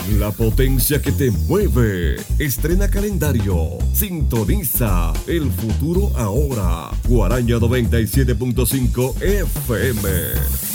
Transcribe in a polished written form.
La potencia que te mueve. Estrena calendario. Sintoniza el futuro ahora. Guaraña 97.5 FM.